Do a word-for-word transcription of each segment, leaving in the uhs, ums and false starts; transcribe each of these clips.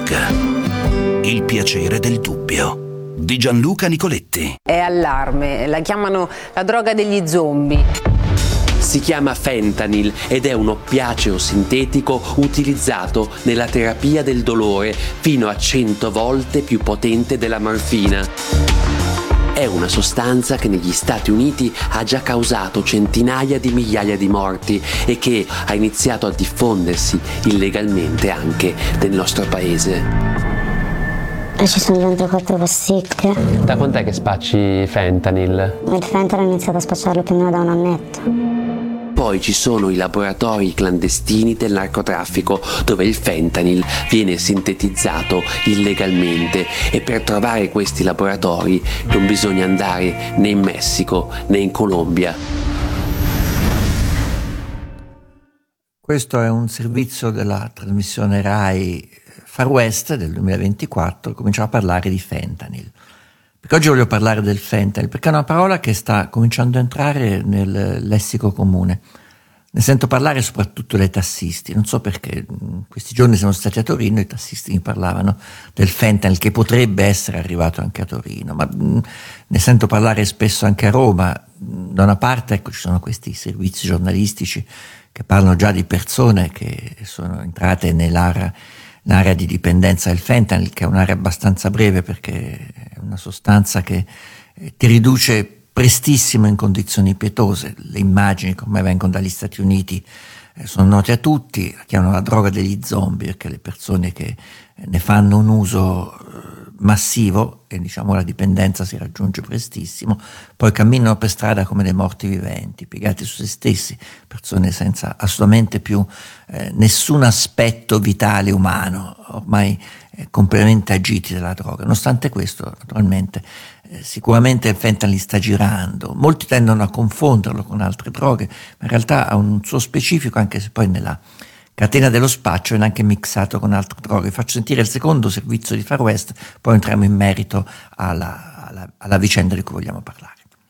Drug. Il piacere del dubbio di Gianluca Nicoletti. È allarme, la chiamano la droga degli zombie. Si chiama fentanyl ed è un oppiaceo sintetico utilizzato nella terapia del dolore fino a cento volte più potente della morfina. È una sostanza che negli Stati Uniti ha già causato centinaia di migliaia di morti e che ha iniziato a diffondersi illegalmente anche nel nostro paese. E ci sono diventate quattro pasticche. Da quant'è che spacci fentanyl? Il fentanyl ho iniziato a spacciarlo più o meno da un annetto. Poi ci sono i laboratori clandestini del narcotraffico dove il fentanyl viene sintetizzato illegalmente e per trovare questi laboratori non bisogna andare né in Messico né in Colombia. Questo è un servizio della trasmissione Rai Far West del duemilaventiquattro, cominciamo a parlare di fentanyl. Perché oggi voglio parlare del fentanyl, perché è una parola che sta cominciando a entrare nel lessico comune. Ne sento parlare soprattutto dai tassisti, non so perché. Questi giorni siamo stati a Torino e i tassisti mi parlavano del fentanyl che potrebbe essere arrivato anche a Torino, ma ne sento parlare spesso anche a Roma. Da una parte, ecco, ci sono questi servizi giornalistici che parlano già di persone che sono entrate nell'area l'area di dipendenza del fentanyl, che è un'area abbastanza breve perché è una sostanza che ti riduce prestissimo in condizioni pietose. Le immagini come vengono dagli Stati Uniti eh, sono note a tutti, la chiamano la droga degli zombie perché le persone che ne fanno un uso eh, massivo e diciamo la dipendenza si raggiunge prestissimo, poi camminano per strada come dei morti viventi, piegati su se stessi, persone senza assolutamente più eh, nessun aspetto vitale umano, ormai eh, completamente agiti dalla droga. Nonostante questo, naturalmente, eh, sicuramente il fentanyl sta girando, molti tendono a confonderlo con altre droghe, ma in realtà ha un suo specifico, anche se poi nella catena dello spaccio è anche mixato con altre droghe. Faccio sentire il secondo servizio di Far West, poi entriamo in merito alla, alla, alla vicenda di cui vogliamo parlare.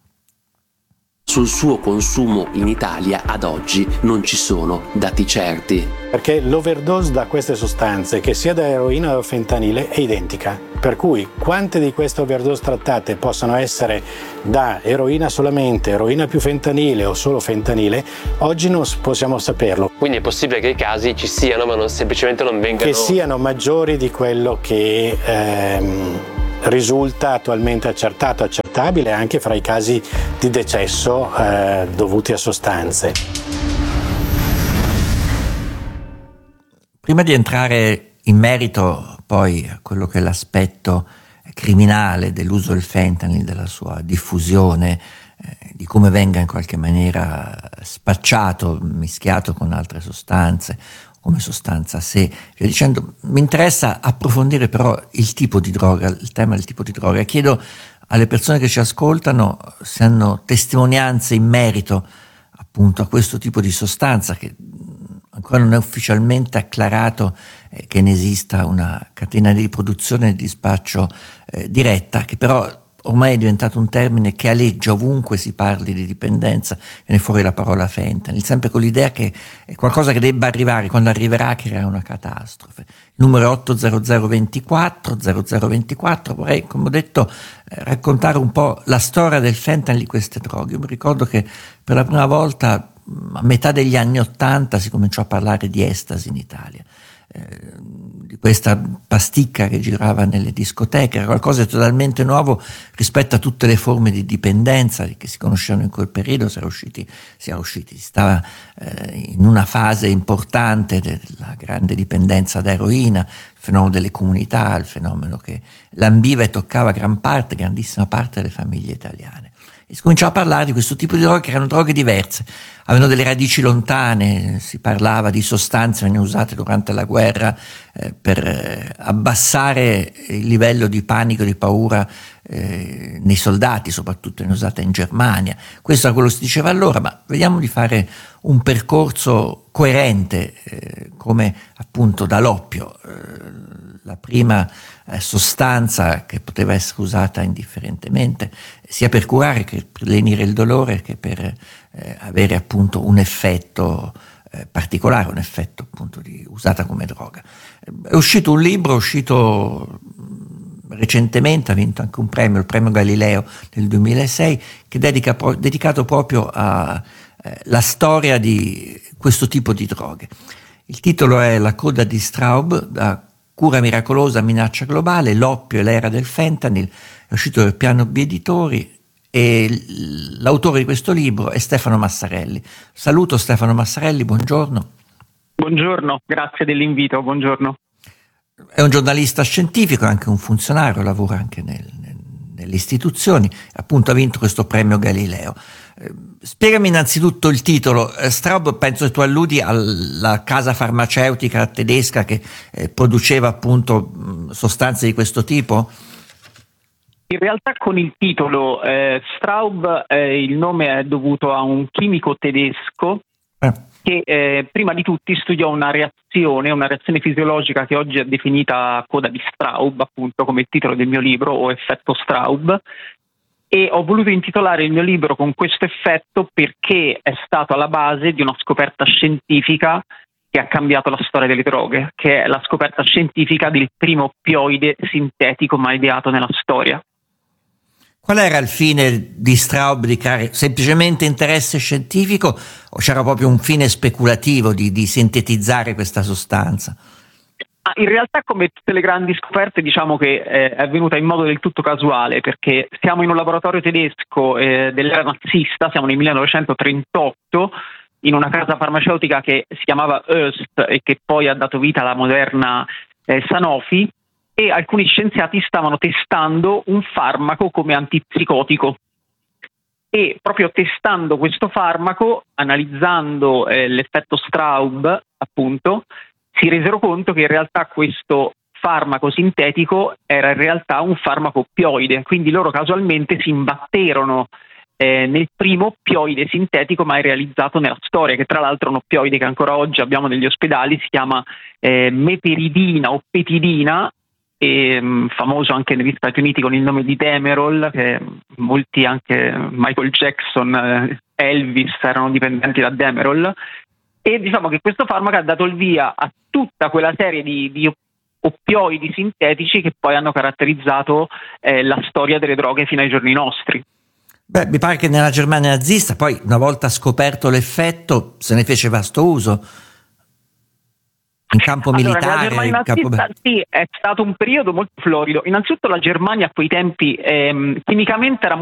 Sul suo consumo in Italia ad oggi non ci sono dati certi. Perché l'overdose da queste sostanze, che sia da eroina o fentanile, è identica. Per cui quante di queste overdose trattate possono essere da eroina solamente, eroina più fentanile o solo fentanile, oggi non possiamo saperlo. Quindi è possibile che i casi ci siano, ma non semplicemente non vengano... Che siano maggiori di quello che ehm, risulta attualmente accertato, accettabile anche fra i casi di decesso eh, dovuti a sostanze. Prima di entrare in merito poi a quello che è l'aspetto criminale dell'uso del fentanyl, della sua diffusione, eh, di come venga in qualche maniera spacciato, mischiato con altre sostanze, come sostanza a sé, via dicendo, mi interessa approfondire però il tipo di droga, il tema del tipo di droga. Chiedo alle persone che ci ascoltano se hanno testimonianze in merito appunto a questo tipo di sostanza, che ancora non è ufficialmente acclarato eh, che ne esista una catena di produzione e di dispaccio eh, diretta, che però ormai è diventato un termine che aleggia ovunque si parli di dipendenza, viene fuori la parola fentanyl, sempre con l'idea che è qualcosa che debba arrivare, quando arriverà creerà una catastrofe. Il numero è otto zero zero ventiquattro zero zero ventiquattro, vorrei, come ho detto, eh, raccontare un po' la storia del fentanyl, di queste droghe. Io mi ricordo che per la prima volta a metà degli anni Ottanta si cominciò a parlare di estasi in Italia, eh, di questa pasticca che girava nelle discoteche, era qualcosa di totalmente nuovo rispetto a tutte le forme di dipendenza che si conoscevano in quel periodo. Si era usciti, si era usciti, si stava eh, in una fase importante della grande dipendenza da eroina, il fenomeno delle comunità, il fenomeno che lambiva e toccava gran parte, grandissima parte delle famiglie italiane. E si cominciò a parlare di questo tipo di droghe, che erano droghe diverse, avevano delle radici lontane, si parlava di sostanze vennero usate durante la guerra eh, per eh, abbassare il livello di panico, di paura eh, nei soldati, soprattutto vennero usate in Germania. Questo era quello che si diceva allora, ma vediamo di fare un percorso coerente, eh, come appunto dall'oppio, eh, la prima eh, sostanza che poteva essere usata indifferentemente, sia per curare che per lenire il dolore, che per eh, avere appunto un effetto eh, particolare, un effetto appunto di, usata come droga. È uscito un libro, è uscito recentemente, ha vinto anche un premio, il premio Galileo del duemilasei, che dedica pro- dedicato proprio alla eh, storia di questo tipo di droghe. Il titolo è La coda di Straub, da cura miracolosa a minaccia globale, l'oppio e l'era del fentanyl, è uscito per Piano B Editori e l'autore di questo libro è Stefano Massarelli. Saluto Stefano Massarelli, buongiorno. Buongiorno, grazie dell'invito, buongiorno. È un giornalista scientifico, anche un funzionario, lavora anche nel, nel, nelle istituzioni, appunto ha vinto questo premio Galileo. Eh, spiegami innanzitutto il titolo. Eh, Straub, penso che tu alludi alla casa farmaceutica tedesca che eh, produceva appunto mh, sostanze di questo tipo? In realtà con il titolo eh, Straub eh, il nome è dovuto a un chimico tedesco eh. che eh, prima di tutti studiò una reazione, una reazione fisiologica che oggi è definita coda di Straub, appunto come il titolo del mio libro, o effetto Straub, e ho voluto intitolare il mio libro con questo effetto perché è stato alla base di una scoperta scientifica che ha cambiato la storia delle droghe, che è la scoperta scientifica del primo oppioide sintetico mai ideato nella storia. Qual era il fine di Straub? Di creare semplicemente interesse scientifico o c'era proprio un fine speculativo di, di sintetizzare questa sostanza? In realtà, come tutte le grandi scoperte, diciamo che eh, è avvenuta in modo del tutto casuale, perché siamo in un laboratorio tedesco eh, dell'era nazista, siamo nel millenovecentotrentotto, in una casa farmaceutica che si chiamava Öst e che poi ha dato vita alla moderna eh, Sanofi, e alcuni scienziati stavano testando un farmaco come antipsicotico. E proprio testando questo farmaco, analizzando eh, l'effetto Straub, appunto, si resero conto che in realtà questo farmaco sintetico era in realtà un farmaco oppioide, quindi loro casualmente si imbatterono eh, nel primo oppioide sintetico mai realizzato nella storia, che tra l'altro è un oppioide che ancora oggi abbiamo negli ospedali, si chiama eh, meperidina o petidina, e, mh, famoso anche negli Stati Uniti con il nome di Demerol, che molti, anche Michael Jackson, eh, Elvis erano dipendenti da Demerol. E diciamo che questo farmaco ha dato il via a tutta quella serie di, di oppioidi sintetici che poi hanno caratterizzato eh, la storia delle droghe fino ai giorni nostri. Beh, mi pare che nella Germania nazista poi, una volta scoperto l'effetto, se ne fece vasto uso in campo allora, militare. La Germania in campo... nazista, sì, è stato un periodo molto florido. Innanzitutto la Germania a quei tempi ehm, chimicamente era